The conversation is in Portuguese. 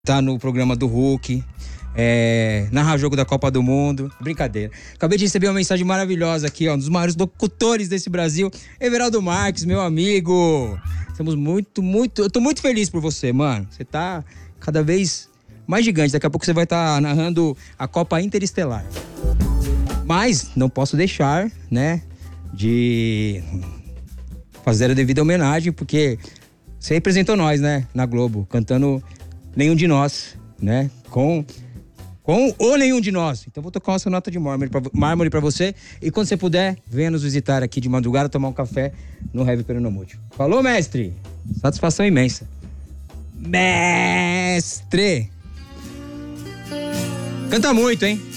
Tá no programa do Hulk, narrar jogo da Copa do Mundo. Brincadeira. Acabei de receber uma mensagem maravilhosa aqui, ó, um dos maiores locutores desse Brasil, Everaldo Marques, meu amigo. Estamos eu tô muito feliz por você, mano. Você tá cada vez mais gigante. Daqui a pouco você vai estar narrando a Copa Interestelar. Mas não posso deixar, né, de fazer a devida homenagem, porque você representou nós, né, na Globo, cantando Nenhum de Nós, né, com o Nenhum de Nós. Então vou tocar uma sonata de mármore pra você, e quando você puder, venha nos visitar aqui de madrugada, tomar um café no Heavy Peronomútil. Falou, mestre? Satisfação imensa. Mestre! Canta muito, hein?